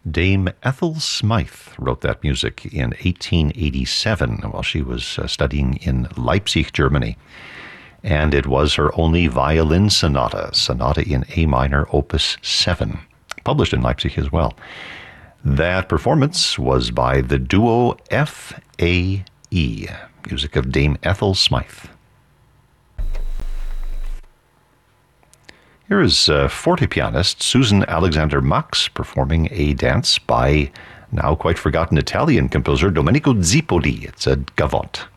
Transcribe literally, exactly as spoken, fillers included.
Dame Ethel Smythe wrote that music in eighteen eighty-seven while she was uh, studying in Leipzig, Germany. And it was her only violin sonata, sonata in A minor, opus seven, published in Leipzig as well. That performance was by the duo F A E, music of Dame Ethel Smythe. Here is uh, forte pianist Susan Alexander Max performing a dance by now quite forgotten Italian composer Domenico Zipoli. It's a gavotte.